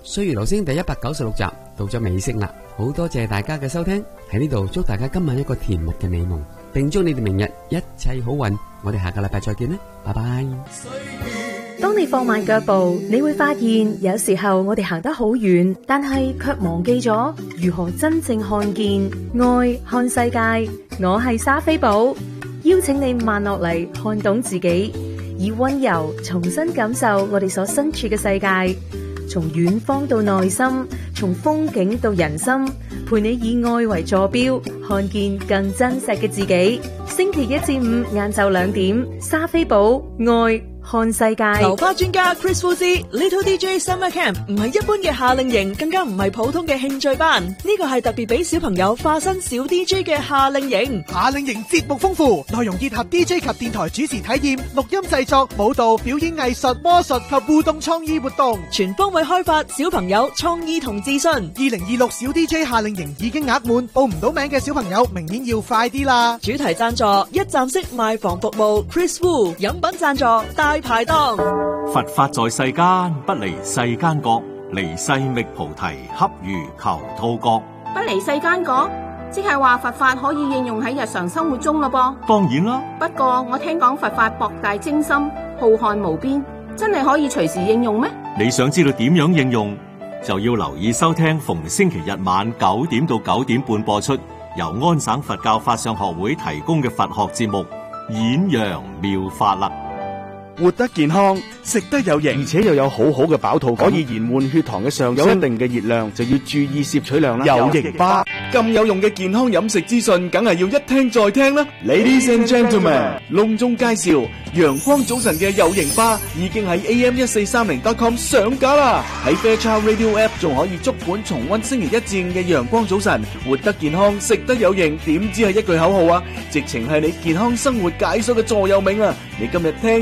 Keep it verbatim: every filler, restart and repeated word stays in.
歲月留聲第一百九十六集到咗尾聲啦，好多謝大家嘅收聽，喺呢度祝大家今晚一個甜蜜嘅美夢，並祝你哋明日一切好運。我哋下個禮拜再見啦，拜拜。 當你放慢腳步，你會發現有時候我哋行得好遠，但係卻忘記咗如何真正看見愛、看世界。我係莎菲寶，邀請你慢落嚟，看懂自己，以溫柔重新感受我哋所身處嘅世界。從遠方到內心，從風景到人心，陪你以愛為坐標，看見更真實嘅自己。星期一至五晏晝兩點，莎菲寶愛看世界。 流花專家 Chris Fuzzy Little D J Summer Camp 唔係一般嘅夏令營，更加唔係普通嘅興趣班，呢個係特別俾小朋友化身小 D J 嘅夏令營。 夏令營節目豐富，內容結合 D J 及電台主持體驗、錄音製作、舞蹈、表演藝術、魔術及互動創意活動， 全方位開發小朋友創意同自信。 二零二六小 D J 夏令營已經額滿，報唔到名嘅小朋友明年要快啲啦！ 主題贊助一站式賣房服務 Chris Wu， 飲品贊助大排檔。 佛法在世間，不離世間覺，離世覓菩提，恰如求兔角。 不離世間覺，即係話佛法可以應用喺日常生活中咯噃。 當然啦， 不過我聽講佛法博大精深，浩瀚無邊，真係可以隨時應用咩？ 你想知道點樣應用，就要留意收聽逢星期日晚九點到九點半播出，由安省佛教法相學會提供嘅佛學節目《演揚妙法》啦。 活得健康，食得有營，而且又有好好嘅飽肚感，可以延緩血糖嘅上升，有一定嘅熱量就要注意攝取量啦。有營巴咁有用嘅健康飲食資訊，梗係要一聽再聽啦。Ladies and gentlemen， 隆重介紹陽光早晨嘅有營巴已經喺 A M 一四三零 dot com 上架啦。喺 Fairchild Radio App 仲可以足本重溫星期一至五嘅陽光早晨，活得健康，食得有營，點知係一句口號啊？直情係你健康生活解鎖嘅座右銘啊！你今日聽